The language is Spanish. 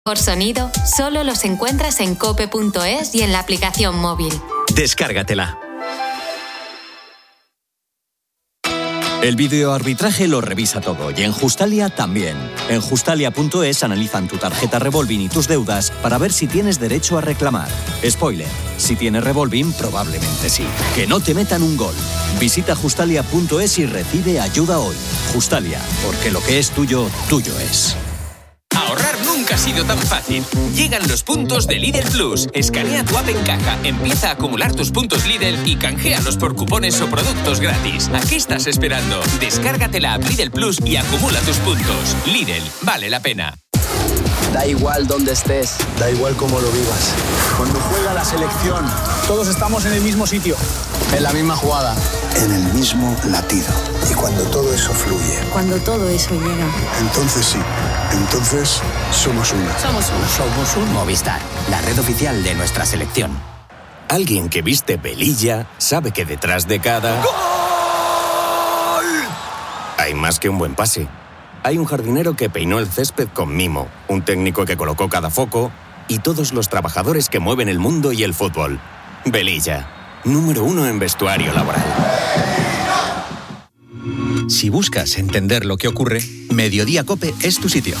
Por sonido, solo los encuentras en cope.es y en la aplicación móvil. Descárgatela. El videoarbitraje lo revisa todo y en Justalia también. En Justalia.es analizan tu tarjeta Revolving y tus deudas para ver si tienes derecho a reclamar. Spoiler, si tienes Revolving, probablemente sí. Que no te metan un gol. Visita Justalia.es y recibe ayuda hoy. Justalia, porque lo que es tuyo, tuyo es. Ahorrar nunca ha sido tan fácil. Llegan los puntos de Lidl Plus. Escanea tu app en caja, empieza a acumular tus puntos Lidl y canjealos por cupones o productos gratis. ¿A qué estás esperando? Descárgate la app Lidl Plus y acumula tus puntos. Lidl, vale la pena. Da igual dónde estés, da igual cómo lo vivas. Cuando juega la selección, todos estamos en el mismo sitio, en la misma jugada, en el mismo latido. Y cuando todo eso fluye, cuando todo eso llega, entonces sí, entonces somos uno. Somos un Movistar, la red oficial de nuestra selección. Alguien que viste velilla sabe que detrás de cada ¡gol! Hay más que un buen pase. Hay un jardinero que peinó el césped con mimo, un técnico que colocó cada foco y todos los trabajadores que mueven el mundo y el fútbol. Velilla, número 1 en vestuario laboral. Si buscas entender lo que ocurre, Mediodía COPE es tu sitio.